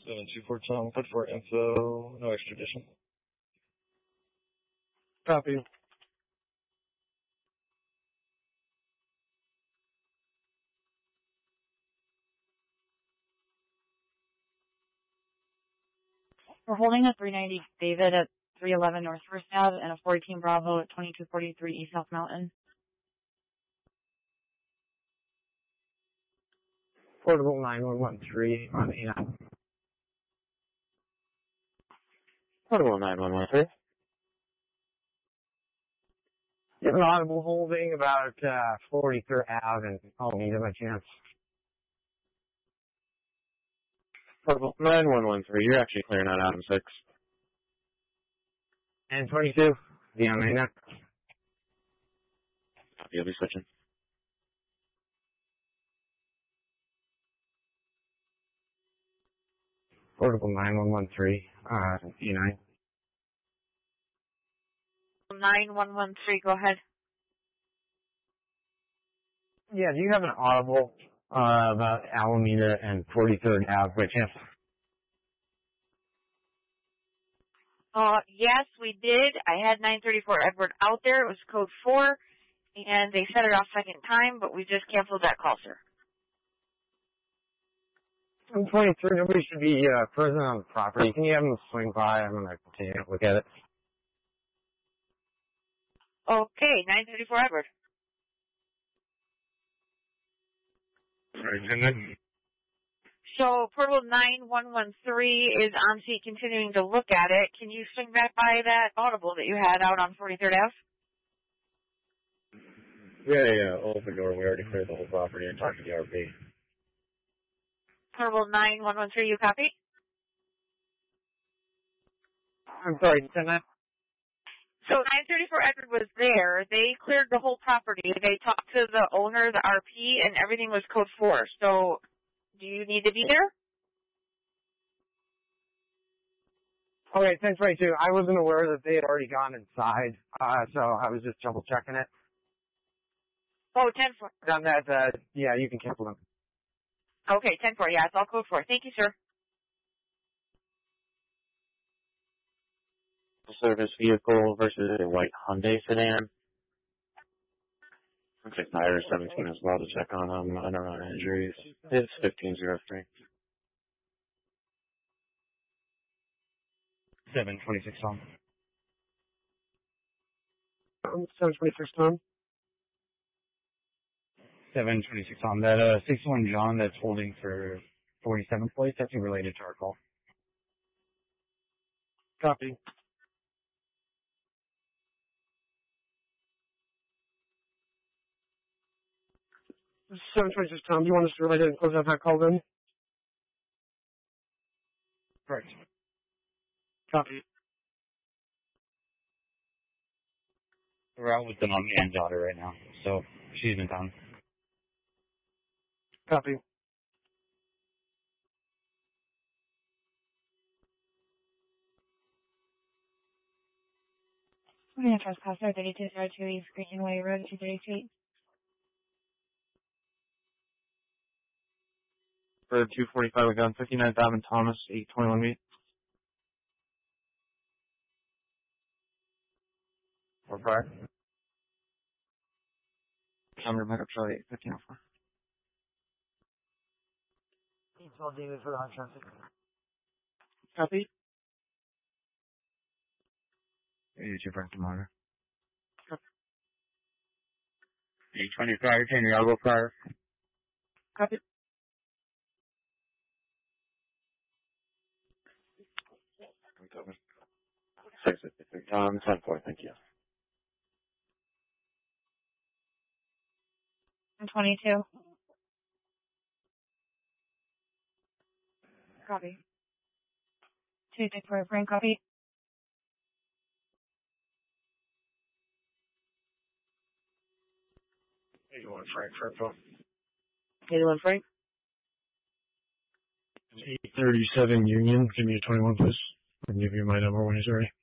724 Tom, put for info, no extradition. Copy. We're holding a 390 David at 311 North First Ave and a 14 Bravo at 2243 East South Mountain. Portable 9113 on A9. Portable 9113. You have an audible holding about 43rd Ave and Alameda by chance. Portable 9113. You're actually clearing out Adam 6. And 22, the Alameda. You'll be switching. Portable 9113, E9. 9113, go ahead. Yeah, do you have an audible about Alameda and 43rd Ave by chance? Yes, we did. I had 934 Edward out there. It was code 4, and they set it off second time, but we just canceled that call, sir. I'm 23. Nobody should be present on the property. Can you have them swing by? I'm going to continue to look at it. Okay, 934 Edward. So, portable 9113 is on seat continuing to look at it. Can you swing back by that audible that you had out on 43rd Ave? Yeah, open door. We already cleared the whole property and talked to the RP. Portable 9113, you copy? I'm sorry, you said that? So 934 Edward was there. They cleared the whole property. They talked to the owner, the RP, and everything was code 4. So, do you need to be there? Okay, 1022. I wasn't aware that they had already gone inside, so I was just double checking it. Oh, 10-4. Done that, yeah, you can cancel them. Okay, 10-4. Yeah, it's all code 4. Thank you, sir. Service vehicle versus a white Hyundai sedan. Looks like tire 17 as well to check on them. I don't know injuries. It's 1503. 726 Tom. 726 Tom. 726 Tom. That 61 John that's holding for 47th place, that's related to our call. Copy. 726 Tom, do you want us to relate it and close out that call then? Correct. Copy. We're out with the mom and daughter right now, so she's in town. Copy. We're going to trespasser 3202 East Greenway Road, 232. For 245, we got 59th Ave and Thomas, 821 meet. Or prior. Number backup Charlie 1504. Well, David for the hot traffic. Copy. 82 Frank Monitor. 825, Henry, I'll go prior. Copy. Six, Tom, 10-4, thank you. 22. Copy. 264 Frank, copy. 81 Frank, Frank. 81 Frank. 837 Union, give me a 21 please. I'll give you my number when he's ready.